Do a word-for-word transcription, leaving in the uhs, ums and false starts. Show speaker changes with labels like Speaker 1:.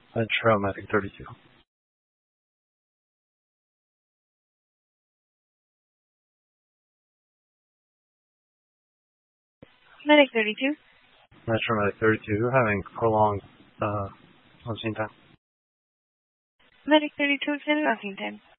Speaker 1: And trail medic thirty-two.
Speaker 2: Medic thirty-two.
Speaker 1: Metro medic thirty-two, having prolonged uh, on scene time.
Speaker 2: Medic thirty-two, extended on scene time.